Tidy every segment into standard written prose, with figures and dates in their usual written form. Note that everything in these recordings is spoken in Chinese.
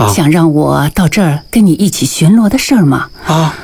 想让我到这儿跟你一起巡逻的事儿吗？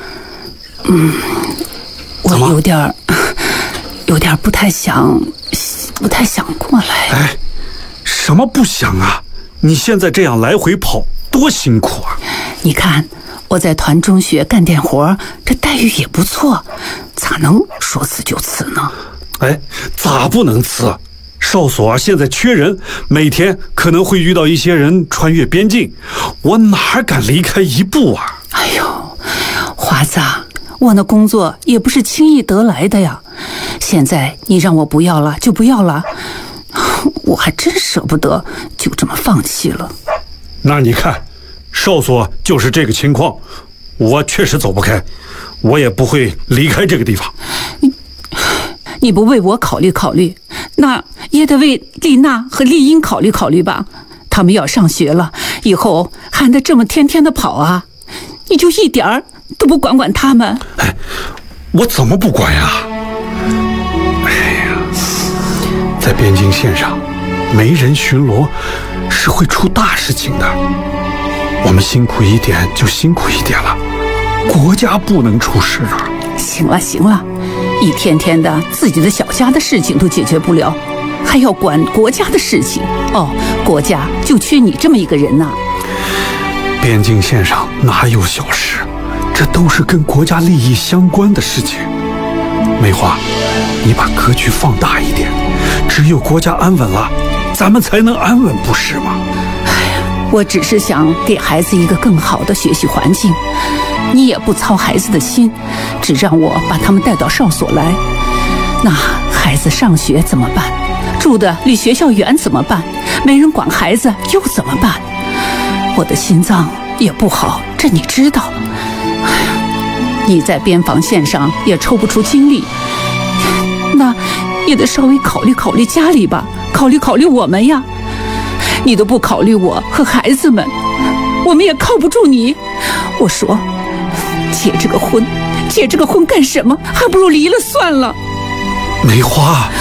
我有点不太想过来。 哎，什么不想啊？你现在这样来回跑，多辛苦啊！ 你看，我在团中学干点活，这待遇也不错，咋能说辞就辞呢？ 哎，咋不能辞？哨所现在缺人，每天可能会遇到一些人穿越边境，我哪敢离开一步啊！ 哎呦，华子，我那工作也不是轻易得来的呀。现在你让我不要了就不要了，我还真舍不得就这么放弃了。 那你看，哨所就是这个情况，我确实走不开，我也不会离开这个地方。 你不为我考虑考虑，那也得为丽娜和丽英考虑考虑吧。他们要上学了，以后还得这么天天的跑啊，你就一点儿都不管管他们？ 哎，我怎么不管呀？哎呀，在边境线上没人巡逻是会出大事情的，我们辛苦一点就辛苦一点了，国家不能出事啊。 行了行了，一天天的自己的小家的事情都解决不了，还要管国家的事情。国家就缺你这么一个人呐。 边境线上哪有小事，这都是跟国家利益相关的事情。梅花，你把格局放大一点，只有国家安稳了，咱们才能安稳，不是吗？ 我只是想给孩子一个更好的学习环境，你也不操孩子的心，只让我把他们带到哨所来。那孩子上学怎么办？住的离学校远怎么办？没人管孩子又怎么办？我的心脏也不好，这你知道。你在边防线上也抽不出精力，那也得稍微考虑考虑家里吧，考虑考虑我们呀。你都不考虑我和孩子们，我们也靠不住你。我说，结这个婚干什么？还不如离了算了。 梅花，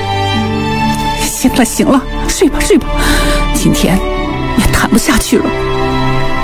行了，睡吧，今天也谈不下去了。